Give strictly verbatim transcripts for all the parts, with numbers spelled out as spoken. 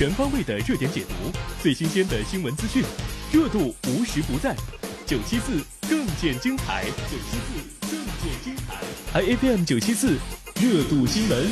全方位的热点解读，最新鲜的新闻资讯，热度无时不在。九七四更见精彩，九七四更见精彩。I F M 九七四热度新闻，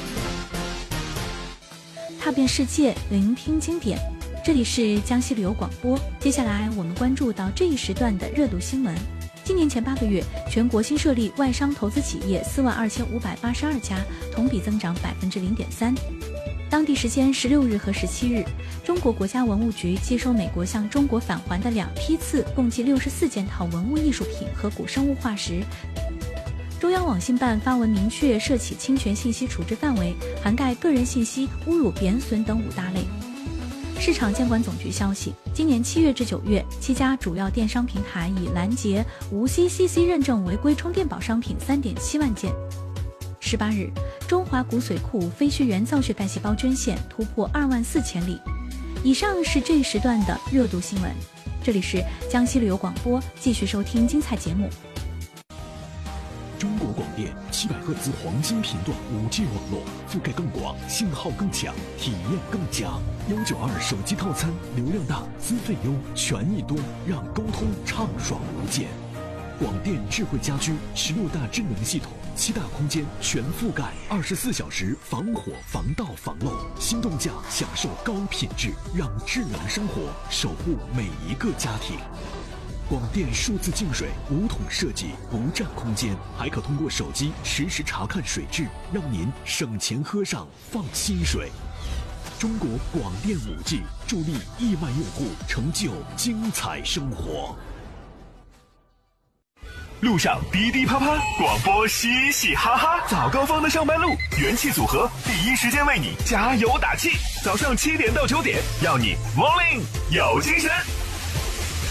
踏遍世界，聆听经典。这里是江西旅游广播。接下来我们关注到这一时段的热度新闻。今年前八个月，全国新设立外商投资企业四万二千五百八十二家，同比增长百分之零点三。当地时间十六日和十七日，中国国家文物局接收美国向中国返还的两批次，共计六十四件套文物艺术品和古生物化石。中央网信办发文明确涉企侵权信息处置范围，涵盖个人信息、侮辱、贬损等五大类。市场监管总局消息，今年七月至九月，七家主要电商平台已拦截无 C C C 认证违规充电宝商品三点七万件。十八日，中华骨髓库非血源造血干细胞捐献突破二万四千例。以上是这一时段的热度新闻，这里是江西旅游广播，继续收听精彩节目。 中国广电七百赫兹黄金频段 五 G 网络，覆盖更广，信号更强，体验更佳。一九二手机套餐，流量大，资费优，权益多，让沟通畅爽无间。广电智慧家居十六大智能系统，七大空间全覆盖，二十四小时防火防盗防漏。心动价享受高品质，让智能生活守护每一个家庭。广电数字净水无桶设计，不占空间，还可通过手机实时查看水质，让您省钱喝上放心水。中国广电 五 G 助力亿万用户成就精彩生活。 路上滴滴啪啪，广播嘻嘻哈哈，早高峰的上班路，元气组合第一时间为你加油打气。早上七点到九点，让你 morning 有精神。